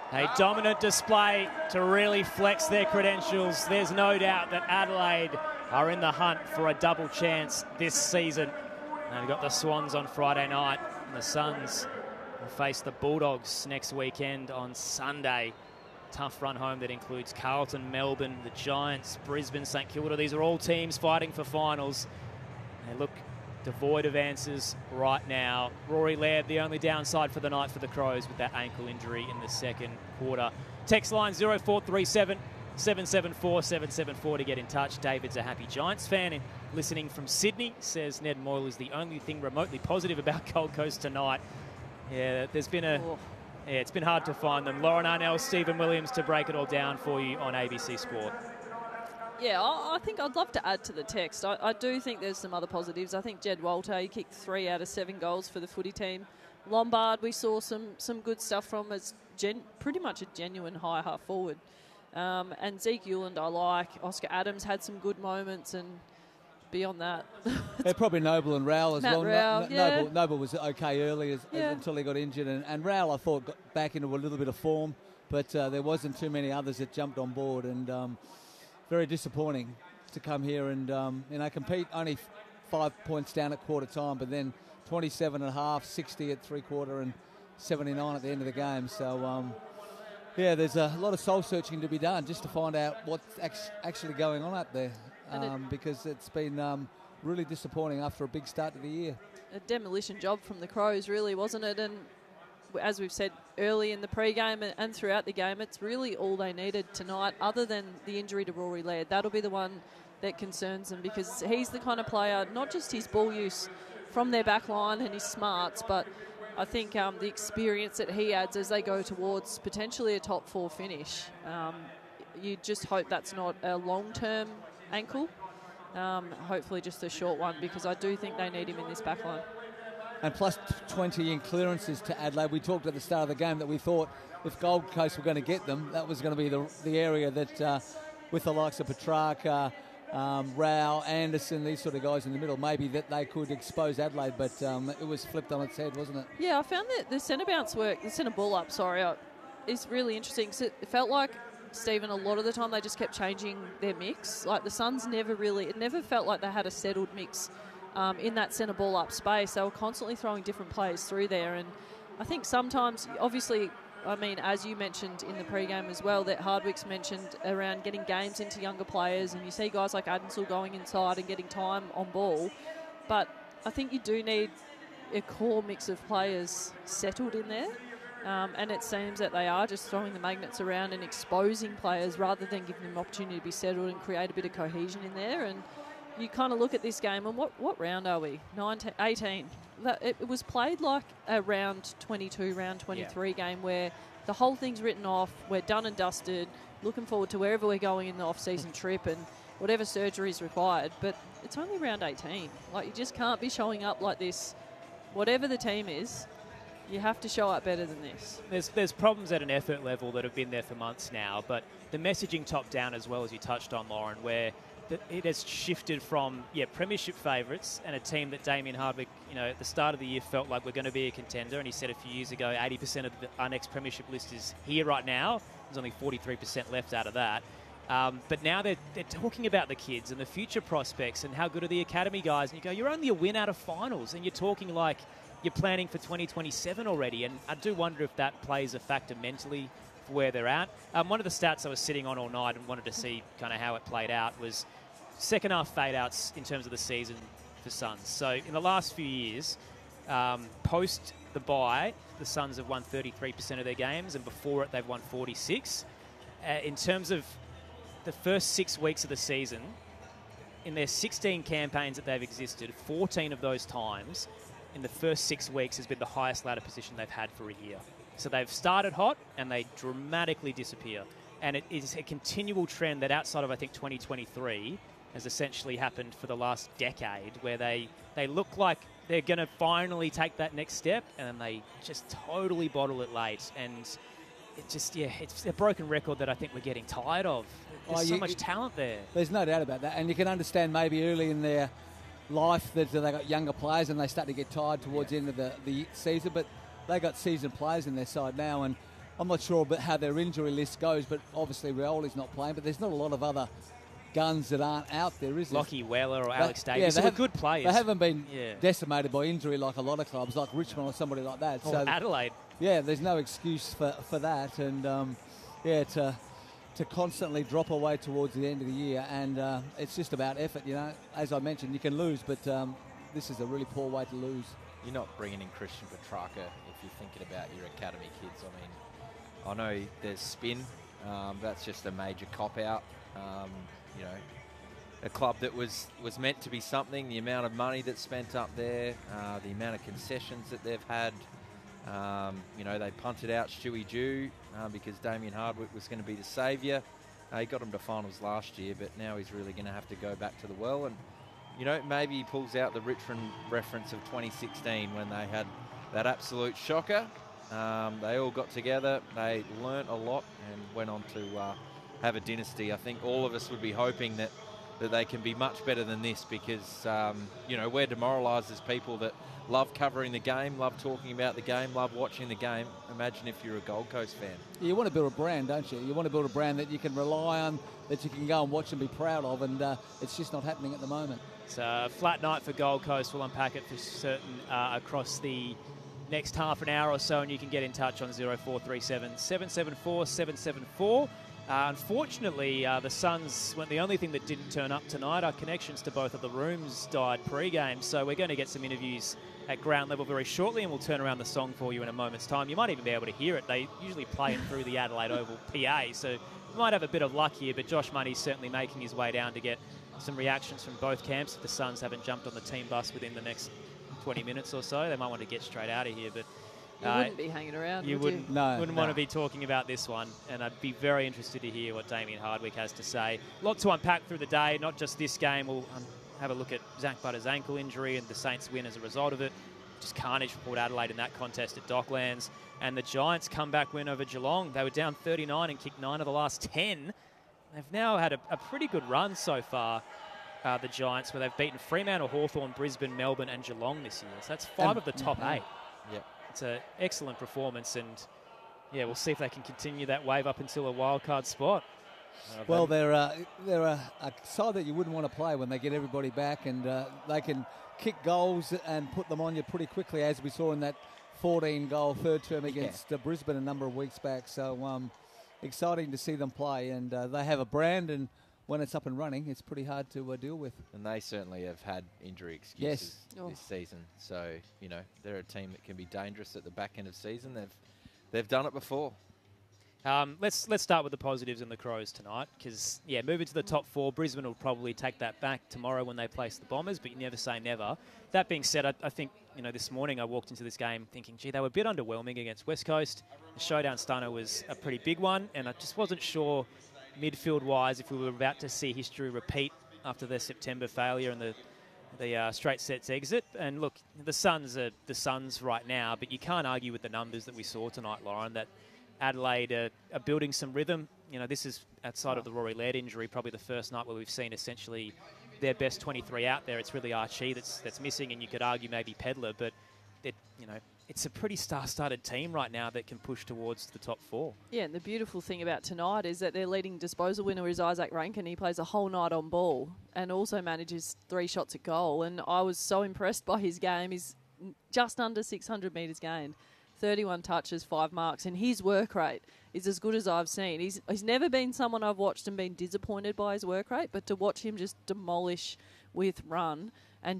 A dominant display to really flex their credentials. There's no doubt that Adelaide are in the hunt for a double chance this season. And we've got the Swans on Friday night, and the Suns will face the Bulldogs next weekend on Sunday. Tough run home that includes Carlton, Melbourne, the Giants, Brisbane, St Kilda. These are all teams fighting for finals. They look devoid of answers right now. Rory Laird, the only downside for the night for the Crows with that ankle injury in the second quarter. Text line 0437 774 774 to get in touch. David's a happy Giants fan and listening from Sydney. Says Ned Moyle is the only thing remotely positive about Gold Coast tonight. Yeah, there's been it's been hard to find them. Lauren Arnell, Stephen Williams to break it all down for you on ABC Sport. Yeah, I think I'd love to add to the text. I do think there's some other positives. I think Jed Walter, he kicked 3 out of 7 goals for the footy team. Lombard, we saw some good stuff from as pretty much a genuine high half forward. And Zeke Euland I like. Oscar Adams had some good moments, and beyond that... They're probably Noble and Rowell as Matt well. Rowell, yeah. Noble was okay early until he got injured, and Rowell I thought got back into a little bit of form, but there wasn't too many others that jumped on board, and very disappointing to come here and compete only 5 points down at quarter time, but then 27.5, 60 at 3/4, and 79 at the end of the game. So there's a lot of soul searching to be done just to find out what's actually going on up there, because it's been really disappointing after a big start to the year. A demolition job from the Crows, really, wasn't it? And as we've said early in the pre-game and throughout the game, it's really all they needed tonight, other than the injury to Rory Laird. That'll be the one that concerns them, because he's the kind of player, not just his ball use from their back line and his smarts, but I think the experience that he adds as they go towards potentially a top 4 finish. You just hope that's not a long-term ankle. Hopefully just a short one, because I do think they need him in this back line. And plus 20 in clearances to Adelaide. We talked at the start of the game that we thought if Gold Coast were going to get them, that was going to be the area that, with the likes of Petrarca, Rao, Anderson, these sort of guys in the middle, maybe that they could expose Adelaide, but it was flipped on its head, wasn't it? Yeah, I found that the centre bounce work, the centre ball up, is really interesting. So it felt like, Stephen, a lot of the time they just kept changing their mix. Like the Suns it never felt like they had a settled mix in that centre ball up space. They were constantly throwing different plays through there, and I think sometimes, obviously, I mean, as you mentioned in the pre-game as well, that Hardwick's mentioned around getting games into younger players, and you see guys like Adensel going inside and getting time on ball, but I think you do need a core mix of players settled in there, and it seems that they are just throwing the magnets around and exposing players rather than giving them opportunity to be settled and create a bit of cohesion in there. And you kind of look at this game, and what round are we? 19, 18. It was played like a round 22, round 23 game where the whole thing's written off, we're done and dusted, looking forward to wherever we're going in the off-season trip and whatever surgery is required. But it's only round 18. Like, you just can't be showing up like this. Whatever the team is, you have to show up better than this. There's problems at an effort level that have been there for months now, but the messaging top down as well, as you touched on, Lauren, where it has shifted from, premiership favourites and a team that Damien Hardwick, at the start of the year felt like we're going to be a contender, and he said a few years ago 80% of our next premiership list is here right now. There's only 43% left out of that. But now they're talking about the kids and the future prospects and how good are the academy guys. And you go, you're only a win out of finals, and you're talking like you're planning for 2027 already. And I do wonder if that plays a factor mentally for where they're at. One of the stats I was sitting on all night and wanted to see kind of how it played out was second half fade outs in terms of the season for Suns. So in the last few years, post the bye, the Suns have won 33% of their games, and before it they've won 46. In terms of the first 6 weeks of the season, in their 16 campaigns that they've existed, 14 of those times in the first 6 weeks has been the highest ladder position they've had for a year. So they've started hot and they dramatically disappear. And it is a continual trend that outside of, I think, 2023 has essentially happened for the last decade, where they look like they're going to finally take that next step and then they just totally bottle it late. And it just, it's a broken record that I think we're getting tired of. There's so much talent there. There's no doubt about that. And you can understand maybe early in their life that they got younger players and they start to get tired towards the end of the season, but they got seasoned players in their side now, and I'm not sure about how their injury list goes, but obviously Rioli's not playing. But there's not a lot of other guns that aren't out there, is there? Lockie Weller or Alex Davis. They're good players. They haven't been decimated by injury like a lot of clubs, like Richmond or somebody like that. Or Adelaide. Yeah, there's no excuse for that. And, to constantly drop away towards the end of the year. And it's just about effort, As I mentioned, you can lose, but this is a really poor way to lose. You're not bringing in Christian Petrarca if you're thinking about your academy kids. I mean, I know there's spin. That's just a major cop-out. A club that was meant to be something, the amount of money that's spent up there, the amount of concessions that they've had. They punted out Stewie Dew because Damien Hardwick was going to be the saviour. He got him to finals last year, but now he's really going to have to go back to the well. And, maybe he pulls out the Richmond reference of 2016 when they had that absolute shocker. They all got together, they learnt a lot and went on to have a dynasty. I think all of us would be hoping that they can be much better than this because, we're demoralised as people that love covering the game, love talking about the game, love watching the game. Imagine if you're a Gold Coast fan. You want to build a brand, don't you? You want to build a brand that you can rely on, that you can go and watch and be proud of, and it's just not happening at the moment. It's a flat night for Gold Coast. We'll unpack it for certain across the next half an hour or so, and you can get in touch on 0437 774 774. Unfortunately, the Suns weren't the only thing that didn't turn up tonight. Our connections to both of the rooms died pre-game, so we're going to get some interviews at ground level very shortly, and we'll turn around the song for you in a moment's time. You might even be able to hear it. They usually play it through the Adelaide Oval PA, so you might have a bit of luck here, but Josh Money's certainly making his way down to get some reactions from both camps if the Suns haven't jumped on the team bus within the next 20 minutes or so. They might want to get straight out of here, but you wouldn't be hanging around, you would you? wouldn't want to be talking about this one, and I'd be very interested to hear what Damien Hardwick has to say. A lot to unpack through the day, not just this game. We'll have a look at Zach Butter's ankle injury and the Saints win as a result of it. Just carnage for Port Adelaide in that contest at Docklands. And the Giants' comeback win over Geelong. They were down 39 and kicked 9 of the last 10. They've now had a pretty good run so far, the Giants, where they've beaten Fremantle, Hawthorn, Brisbane, Melbourne and Geelong this year. So that's 5 of the top 8. Yeah. It's an excellent performance, and we'll see if they can continue that wave up until a wildcard spot. Well, they're a side that you wouldn't want to play when they get everybody back, and they can kick goals and put them on you pretty quickly, as we saw in that 14-goal third term against Brisbane a number of weeks back. So exciting to see them play, and they have a brand, and when it's up and running, it's pretty hard to deal with. And they certainly have had injury excuses this season. So, they're a team that can be dangerous at the back end of season. They've done it before. Let's start with the positives and the Crows tonight, because, moving to the top 4, Brisbane will probably take that back tomorrow when they place the Bombers, but you never say never. That being said, I think, this morning I walked into this game thinking, they were a bit underwhelming against West Coast. The showdown stunner was a pretty big one, and I just wasn't sure midfield-wise if we were about to see history repeat after their September failure and the straight sets exit. And look, the Suns are the Suns right now, but you can't argue with the numbers that we saw tonight, Lauren, that Adelaide are building some rhythm. This is outside of the Rory Laird injury, probably the first night where we've seen essentially their best 23 out there. It's really Archie that's missing, and you could argue maybe Pedler, but it's a pretty star-studded team right now that can push towards the top 4. Yeah, and the beautiful thing about tonight is that their leading disposal winner is Isaac Rankin. He plays a whole night on ball and also manages 3 shots at goal. And I was so impressed by his game. He's just under 600 metres gained, 31 touches, 5 marks, and his work rate is as good as I've seen. He's never been someone I've watched and been disappointed by his work rate, but to watch him just demolish with run